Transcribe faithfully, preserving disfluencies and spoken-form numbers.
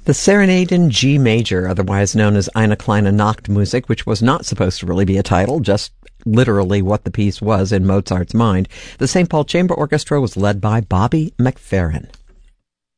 The Serenade in G major, otherwise known as Eine kleine Nachtmusik, which was not supposed to really be a title, just literally what the piece was in Mozart's mind. The Saint Paul Chamber Orchestra was led by Bobby McFerrin.